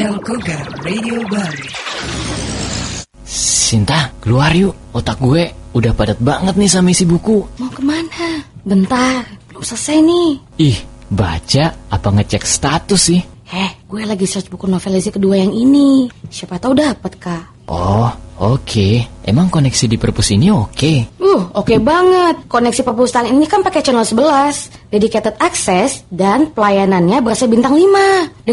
Channel Koga Radio Bali. Sinta, keluar yuk. Otak gue udah padat banget nih sama isi buku. Mau kemana? Bentar, belum selesai nih. Ih, baca apa ngecek status sih? Gue lagi search buku novelisi kedua yang ini. Siapa tahu dapat, Kak. Oh, oke. Emang koneksi di perpus ini oke? Oke banget. Koneksi perpustakaan ini kan pakai channel 11, dedicated access, dan pelayanannya berasa bintang 5.